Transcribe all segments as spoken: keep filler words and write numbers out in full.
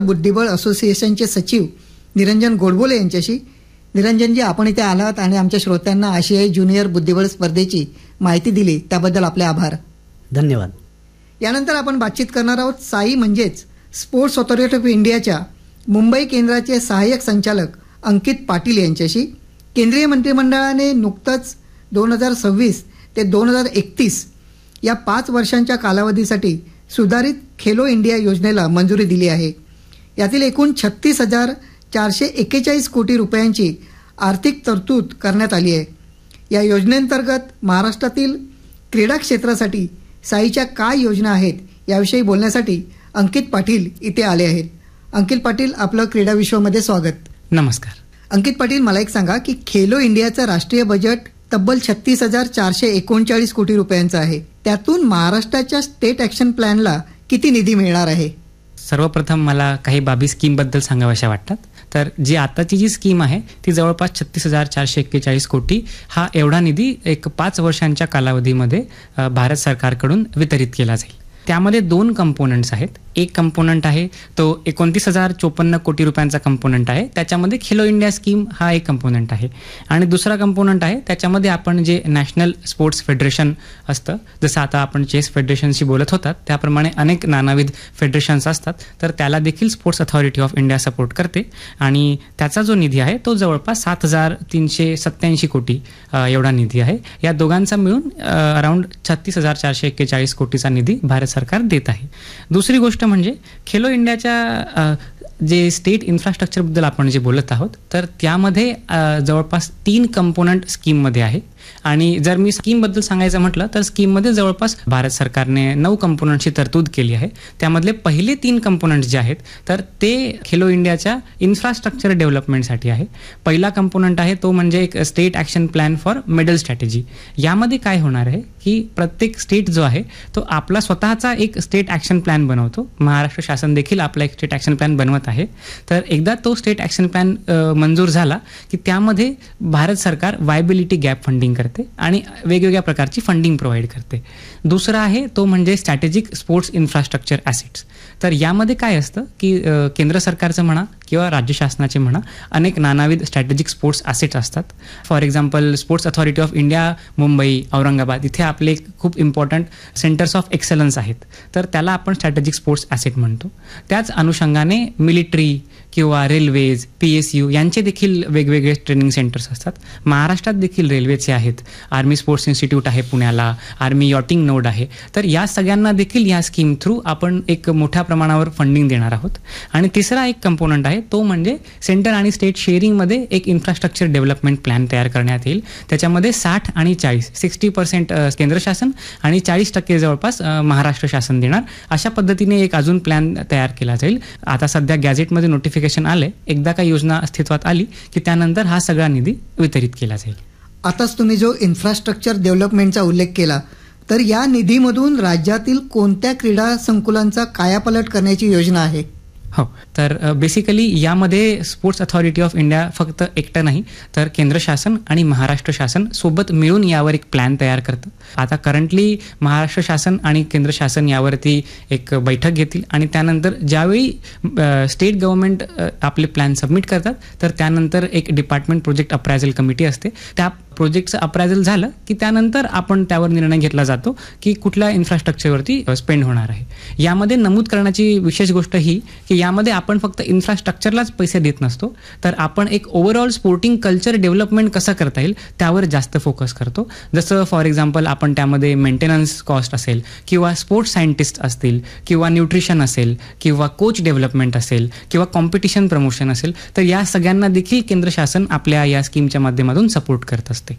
बुद्धिबळ असोसिएशनचे सचिव निरंजन गोडबोले यांच्याशी. निरंजनजी, आपण इथे आलात आणि आमच्या श्रोत्यांना आशियाई ज्युनियर बुद्धिबळ स्पर्धेची माहिती दिली त्याबद्दल आपले आभार. धन्यवाद. यानंतर आपण बातचीत करणार आहोत साई म्हणजेच स्पोर्ट्स ऑथॉरिटी ऑफ इंडियाच्या मुंबई केंद्राचे सहाय्यक संचालक अंकित पाटील यांच्याशी. केंद्रीय मंत्रिमंडळाने नुकतंच दोन हजार सव्वीस ते दोन हजार एकतीस या पाच वर्षांच्या कालावधीसाठी सुधारित खेलो इंडिया योजनेला मंजुरी दिली आहे. यातील एकूण छत्तीस हजार चारशे एक्केचाळीस कोटी रुपयांची आर्थिक तरतूद करण्यात आली आहे. या योजनेअंतर्गत महाराष्ट्रातील क्रीडा क्षेत्रासाठी साईच्या काय योजना आहेत याविषयी बोलण्यासाठी अंकित पाटील इथे आले आहेत. अंकित पाटील, आपलं क्रीडा विश्वामध्ये स्वागत. नमस्कार. अंकित पाटील, मला एक सांगा की खेलो इंडियाचं राष्ट्रीय बजेट तब्बल छत्तीस हजार चारशे एकोणचाळीस कोटी रुपयांचं आहे. त्यातून महाराष्ट्राच्या स्टेट ॲक्शन प्लॅनला किती निधी मिळणार आहे? सर्वप्रथम मला काही बाबी स्कीमबद्दल सांगाव्याशा वाटतात. तर जी आताची जी स्कीम आहे ती जवळपास छत्तीस हजार चारशे एक्केचाळीस कोटी हा एवढा निधी एक पाच वर्षांच्या कालावधीमध्ये भारत सरकारकडून वितरित केला जाईल. त्यामध्ये दोन कंपोनंट्स आहेत. एक कंपोनंट आहे तो एकोणतीस हजार चोपन्न कोटी रुपयांचा कंपोनंट आहे. त्याच्यामध्ये खेलो इंडिया स्कीम हा एक कंपोनंट आहे. आणि दुसरा कंपोनंट आहे त्याच्यामध्ये आपण जे नॅशनल स्पोर्ट्स फेडरेशन असतं, जसं आता आपण चेस फेडरेशनशी बोलत होतात त्याप्रमाणे अनेक नानाविध फेडरेशन्स असतात, तर त्याला देखील sports authority of India support करते. आणि त्याचा जो निधी आहे तो जवळपास सात हजार तीनशे सत्त्याऐंशी कोटी एवढा निधी आहे. या दोघांचा मिळून अराउंड छत्तीस हजार चारशे एक्केचाळीस कोटीचा निधी भारत सरकार देत आहे. दुसरी गोष्ट म्हणजे खेलो इंडियाच्या जे स्टेट इन्फ्रास्ट्रक्चरबद्दल आपण जे बोलत आहोत तर त्यामध्ये जवळपास तीन कंपोनंट स्कीममध्ये आहे. आणि जर मी स्कीमबद्दल सांगायचं म्हटलं तर स्कीममध्ये जवळपास भारत सरकारने नऊ कंपोनंटची तरतूद केली आहे. त्यामधले पहिले तीन कंपोनंट जे आहेत तर ते खेलो इंडियाच्या इन्फ्रास्ट्रक्चर डेव्हलपमेंटसाठी आहे. पहिला कंपोनंट आहे तो म्हणजे एक state action plan for medal strategy. यामध्ये काय होणार आहे की प्रत्येक स्टेट जो आहे तो आपला स्वतःचा एक स्टेट ॲक्शन प्लॅन बनवतो. महाराष्ट्र शासन देखील आपला एक स्टेट ॲक्शन प्लॅन बनवत आहे. तर एकदा तो स्टेट ॲक्शन प्लॅन मंजूर झाला की त्यामध्ये भारत सरकार वायबिलिटी गॅप फंडिंग करते आणि वेगवेगळ्या प्रकारची फंडिंग प्रोव्हाइड करते. दुसरा आहे तो म्हणजे स्ट्रॅटेजिक स्पोर्ट्स इन्फ्रास्ट्रक्चर ॲसेट्स. तर यामध्ये काय असतं की केंद्र सरकारचं म्हणा किंवा राज्य शासनाचे म्हणा अनेक नानाविध स्ट्रॅटेजिक स्पोर्ट्स ॲसेट्स असतात. For example sports authority of India Mumbai, Aurangabad इथे आपले खूप इम्पॉर्टंट सेंटर्स ऑफ एक्सलन्स आहेत, तर त्याला आपण स्ट्रॅटेजिक स्पोर्ट्स ॲसेट म्हणतो. त्याच अनुषंगाने मिलिटरी किंवा रेल्वेज, पी एस यू यांचे देखील वेगवेगळे ट्रेनिंग सेंटर्स असतात. महाराष्ट्रात देखील रेल्वेचे आहेत, आर्मी स्पोर्ट्स इन्स्टिट्यूट आहे पुण्याला, आर्मी यॉटिंग नोड आहे. तर या सगळ्यांना देखील या स्कीम थ्रू आपण एक मोठ्या प्रमाणावर फंडिंग देणार आहोत. आणि तिसरा एक कंपोनंट आहे तो म्हणजे सेंटर आणि स्टेट शेअरिंगमध्ये एक इन्फ्रास्ट्रक्चर डेव्हलपमेंट प्लॅन तयार करण्यात येईल. त्याच्यामध्ये साठ आणि चाळीस सिक्स्टी पर्सेंट केंद्र शासन आणि चाळीस टक्के जवळपास महाराष्ट्र शासन देणार. अशा पद्धतीने एक अजून प्लॅन तयार केला जाईल. आता सध्या गॅझेटमध्ये नोटिफिकेशन आले, एकदा का योजना अस्तित्वात आली की त्यानंतर हा सगळा निधी वितरित केला जाईल. आताच तुम्ही जो इन्फ्रास्ट्रक्चर डेव्हलपमेंटचा उल्लेख केला तर या निधीमधून राज्यातील कोणत्या क्रीडा संकुलांचा कायापालट करण्याची योजना आहे? हो, तर बेसिकली यामध्ये स्पोर्ट्स अथॉरिटी ऑफ इंडिया फक्त एकटं नाही तर केंद्र शासन आणि महाराष्ट्र शासन सोबत मिळून यावर एक प्लॅन तयार करतं. आता करंटली महाराष्ट्र शासन आणि केंद्र शासन यावरती एक बैठक घेतील आणि त्यानंतर ज्यावेळी स्टेट गव्हर्नमेंट आपले प्लॅन सबमिट करतात तर त्यानंतर एक डिपार्टमेंट प्रोजेक्ट अप्रायझल कमिटी असते. त्या प्रोजेक्टचं अप्रायझल झालं की त्यानंतर आपण त्यावर निर्णय घेतला जातो की कुठल्या इन्फ्रास्ट्रक्चरवरती स्पेंड होणार आहे. यामध्ये नमूद करण्याची विशेष गोष्ट ही की यामध्ये आपण फक्त इन्फ्रास्ट्रक्चरलाच पैसे देत नसतो तर आपण एक ओव्हरऑल स्पोर्टिंग कल्चर डेव्हलपमेंट कसं करता येईल त्यावर जास्त फोकस करतो. जसं फॉर एक्झाम्पल आपण त्यामध्ये मेंटेनन्स कॉस्ट असेल किंवा स्पोर्ट्स सायंटिस्ट असतील किंवा न्यूट्रिशन असेल किंवा कोच डेव्हलपमेंट असेल किंवा कॉम्पिटिशन प्रमोशन असेल तर या सगळ्यांना देखील केंद्र शासन आपल्या या स्कीमच्या माध्यमातून सपोर्ट करत असते.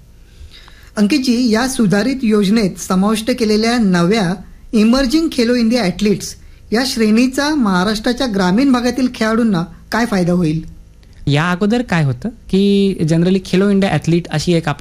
अंकितजी, या सुधारित योजनेत समाविष्ट केलेल्या नव्या इमर्जिंग खेलो इंडिया ॲथलीट्स या श्रेणीचा महाराष्ट्राच्या ग्रामीण भागातील खेळाडूंना काय फायदा होईल? या अगोदर काय होतं की जनरली खेलो इंडिया ॲथलीट अशी एक आपल्या